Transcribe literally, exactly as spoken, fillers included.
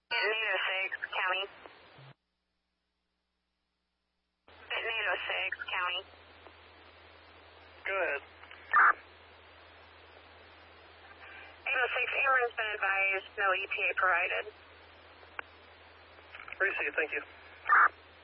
eight oh six, County. eight oh six, County. Go ahead. eight oh six, Ameren's been advised, no E T A provided. Received, thank you.